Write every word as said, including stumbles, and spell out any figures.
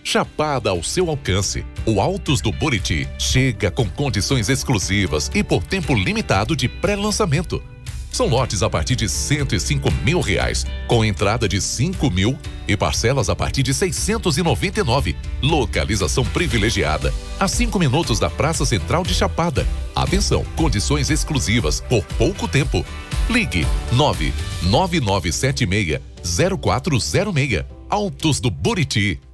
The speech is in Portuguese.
Chapada ao seu alcance. O Altos do Buriti chega com condições exclusivas e por tempo limitado de pré-lançamento. São lotes a partir de cento e cinco mil reais, com entrada de cinco mil e parcelas a partir de seiscentos e noventa e nove. Localização privilegiada, a cinco minutos da Praça Central de Chapada. Atenção, condições exclusivas por pouco tempo. Ligue nove nove nove sete seis zero quatro zero seis. Altos do Buriti.